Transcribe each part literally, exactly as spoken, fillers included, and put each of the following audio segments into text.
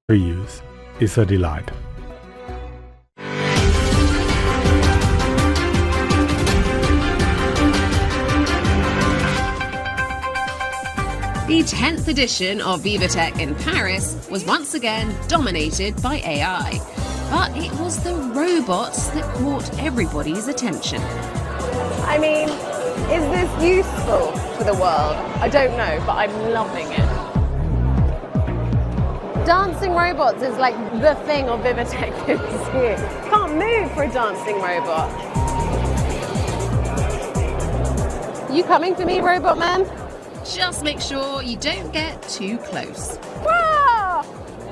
Reuse is a delight. The tenth edition of VivaTech in Paris was once again dominated by A I. But it was the robots that caught everybody's attention. I mean, is this useful for the world? I don't know, but I'm loving it. Dancing robots is like the thing of VivaTech this year. Can't move for a dancing robot. You coming for me, robot man? Just make sure you don't get too close. Ah!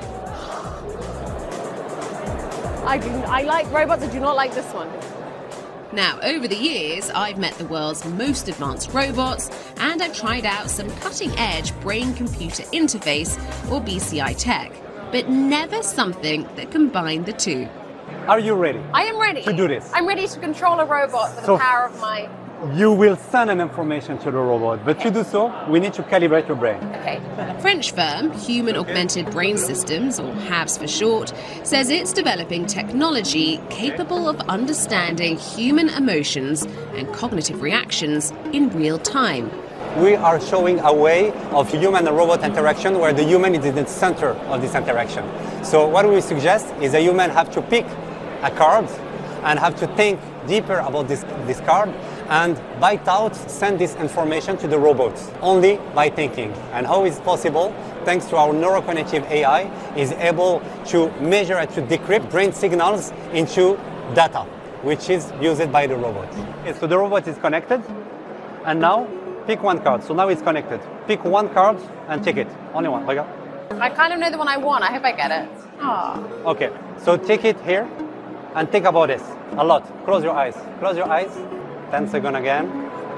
I do. I like robots. I do not like this one. Now, over the years, I've met the world's most advanced robots, and I've tried out some cutting-edge brain-computer interface, or B C I tech, but never something that combined the two. Are you ready? I am ready to do this. I'm ready to control a robot for the So, power of my... You will send an information to the robot, but to do so, we need to calibrate your brain. Okay. French firm Human Augmented Brain Systems, or HABS for short, says it's developing technology capable of understanding human emotions and cognitive reactions in real time. We are showing a way of human and robot interaction where the human is in the center of this interaction. So what we suggest is a human have to pick a card and have to think deeper about this, this card and byte out, send this information to the robots only by thinking. And how is it possible? Thanks to our neurocognitive A I is able to measure and to decrypt brain signals into data, which is used by the robot. Okay, so the robot is connected, and now pick one card. So now it's connected. Pick one card and take it. Only one. Regarde. I kind of know the one I want. I hope I get it. Ah. Okay, so take it here and think about this a lot. Close your eyes. Close your eyes. ten seconds again.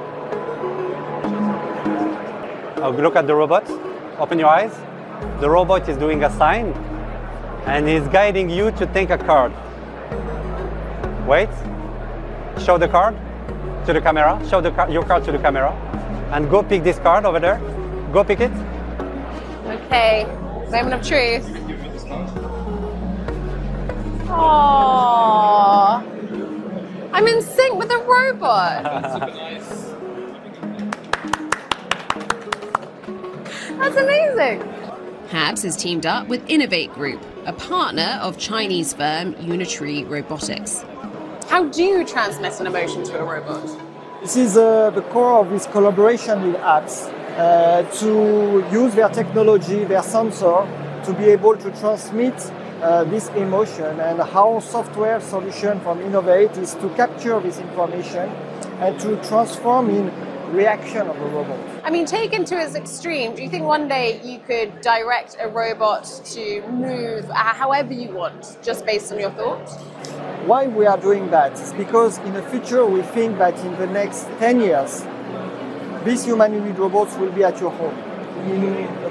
Oh, look at the robot. Open your eyes. The robot is doing a sign and he's guiding you to take a card. Wait. Show the card to the camera. Show the car your card to the camera. And go pick this card over there. Go pick it. Okay. Moment of truth. Aww. I'm in sync with the robot. That's amazing. HABS has teamed up with Innovate Group, a partner of Chinese firm Unitree Robotics. How do you transmit an emotion to a robot? This is uh, the core of this collaboration with HABS uh, to use their technology, their sensor, to be able to transmit Uh, this emotion, and our software solution from Innovate is to capture this information and to transform in reaction of the robot. I mean, taken to its extreme, do you think one day you could direct a robot to move however you want, just based on your thoughts? Why we are doing that is because in the future we think that in the next ten years, these humanoid robots will be at your home. In